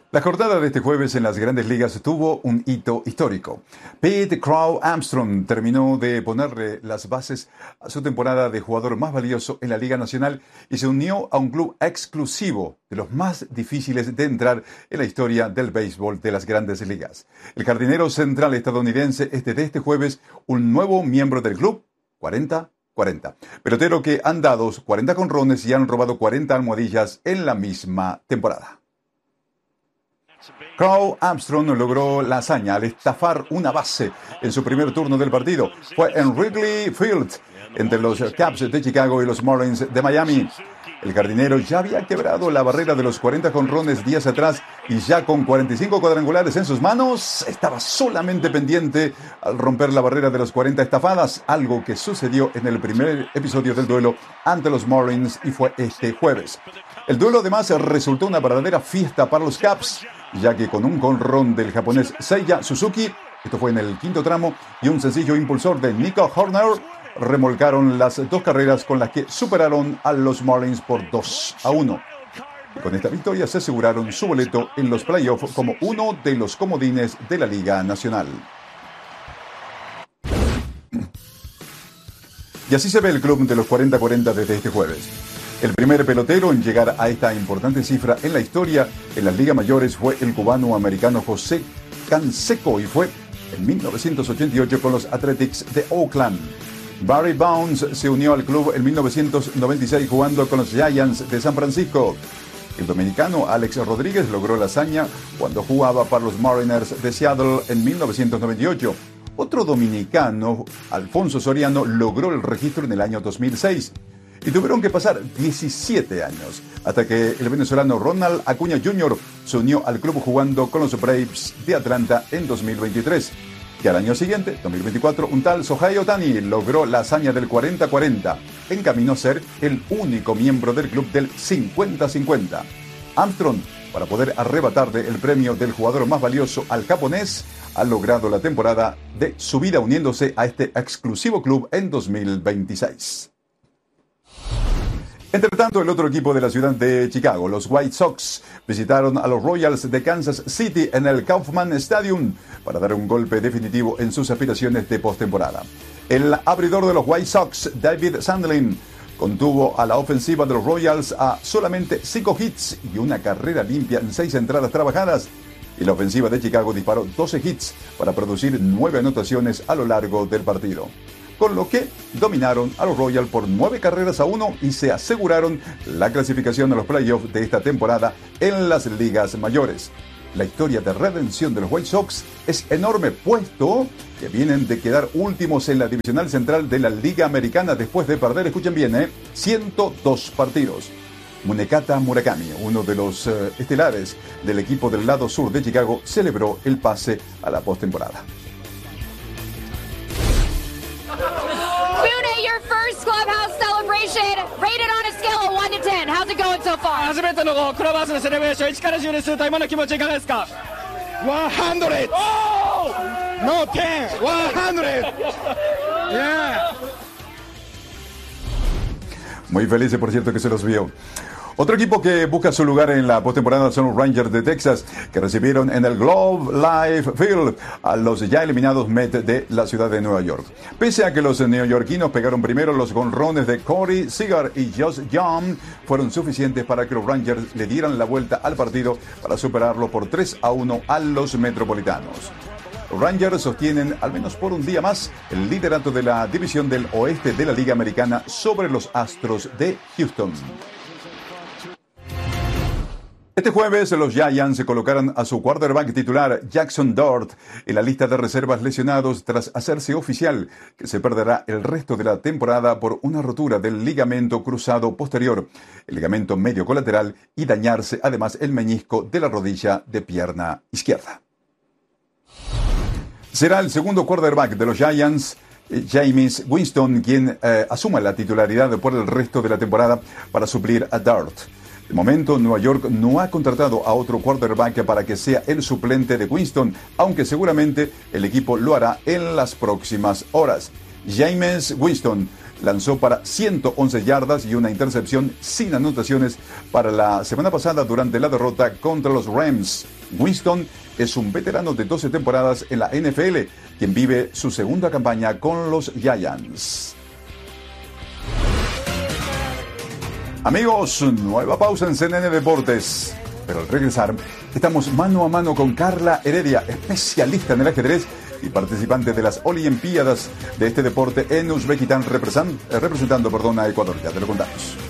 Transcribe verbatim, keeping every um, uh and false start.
La jornada de este jueves en las Grandes Ligas tuvo un hito histórico. Pete Crow Armstrong terminó de ponerle las bases a su temporada de jugador más valioso en la Liga Nacional y se unió a un club exclusivo de los más difíciles de entrar en la historia del béisbol de las Grandes Ligas. El jardinero central estadounidense es desde este jueves un nuevo miembro del club, cuarenta cuarenta. Pelotero que han dado cuarenta jonrones y han robado cuarenta almohadillas en la misma temporada. Crow Armstrong logró la hazaña al estafar una base en su primer turno del partido. Fue en Wrigley Field, entre los Cubs de Chicago y los Marlins de Miami. El jardinero ya había quebrado la barrera de los cuarenta jonrones días atrás y ya con cuarenta y cinco cuadrangulares en sus manos, estaba solamente pendiente al romper la barrera de los cuarenta estafadas, algo que sucedió en el primer episodio del duelo ante los Marlins y fue este jueves. El duelo además resultó una verdadera fiesta para los Cubs, ya que con un jonrón del japonés Seiya Suzuki, esto fue en el quinto tramo, y un sencillo impulsor de Nico Hoerner, remolcaron las dos carreras con las que superaron a los Marlins por dos a uno. Y con esta victoria se aseguraron su boleto en los playoffs como uno de los comodines de la Liga Nacional. Y así se ve el club de los cuarenta cuarenta desde este jueves. El primer pelotero en llegar a esta importante cifra en la historia en las ligas mayores fue el cubano-americano José Canseco y fue en mil novecientos ochenta y ocho con los Athletics de Oakland. Barry Bonds se unió al club en mil novecientos noventa y seis jugando con los Giants de San Francisco. El dominicano Alex Rodríguez logró la hazaña cuando jugaba para los Mariners de Seattle en mil novecientos noventa y ocho. Otro dominicano, Alfonso Soriano, logró el registro en el año dos mil seis. Y tuvieron que pasar diecisiete años hasta que el venezolano Ronald Acuña junior se unió al club jugando con los Braves de Atlanta en dos mil veintitrés. Y al año siguiente, dos mil veinticuatro, un tal Shohei Ohtani logró la hazaña del cuarenta cuarenta, en camino a ser el único miembro del club del cincuenta cincuenta. Armstrong, para poder arrebatarle el premio del jugador más valioso al japonés, ha logrado la temporada de su vida uniéndose a este exclusivo club en dos mil veintiséis. Entre tanto, el otro equipo de la ciudad de Chicago, los White Sox, visitaron a los Royals de Kansas City en el Kauffman Stadium para dar un golpe definitivo en sus aspiraciones de postemporada. El abridor de los White Sox, David Sandlin, contuvo a la ofensiva de los Royals a solamente cinco hits y una carrera limpia en seis entradas trabajadas. Y la ofensiva de Chicago disparó doce hits para producir nueve anotaciones a lo largo del partido, con lo que dominaron a los Royals por nueve carreras a uno y se aseguraron la clasificación a los playoffs de esta temporada en las ligas mayores. La historia de redención de los White Sox es enorme, puesto que vienen de quedar últimos en la divisional central de la Liga Americana después de perder, escuchen bien, eh, ciento dos partidos. Munekata Murakami, uno de los uh, estelares del equipo del lado sur de Chicago, celebró el pase a la postemporada. Your first clubhouse celebration, rated on a scale of one to ten. How's it going so far? 初めてのクラブハウスのセレブレーションいちからじゅうにすると今の気持ちいかがですか？ one hundred! Oh! No ten! one hundred! Yeah! Muy felices, por cierto, que se los vio. Otro equipo que busca su lugar en la postemporada son los Rangers de Texas, que recibieron en el Globe Life Field a los ya eliminados Mets de la ciudad de Nueva York. Pese a que los neoyorquinos pegaron primero, los jonrones de Corey Seager y Josh Young fueron suficientes para que los Rangers le dieran la vuelta al partido para superarlo por tres a uno a los metropolitanos. Los Rangers sostienen, al menos por un día más, el liderato de la división del oeste de la Liga Americana sobre los Astros de Houston. Este jueves los Giants se colocaron a su quarterback titular Jackson Dart en la lista de reservas lesionados tras hacerse oficial que se perderá el resto de la temporada por una rotura del ligamento cruzado posterior, el ligamento medio colateral y dañarse además el meñisco de la rodilla de pierna izquierda. Será el segundo quarterback de los Giants, Jameis Winston, quien eh, asuma la titularidad por el resto de la temporada para suplir a Dart. De momento, Nueva York no ha contratado a otro quarterback para que sea el suplente de Winston, aunque seguramente el equipo lo hará en las próximas horas. Jameis Winston lanzó para ciento once yardas y una intercepción sin anotaciones para la semana pasada durante la derrota contra los Rams. Winston es un veterano de doce temporadas en la N F L, quien vive su segunda campaña con los Giants. Amigos, nueva pausa en C N N Deportes. Pero al regresar, estamos mano a mano con Carla Heredia, especialista en el ajedrez y participante de las Olimpiadas de este deporte en Uzbekistán, representando, representando perdón, a Ecuador. Ya te lo contamos.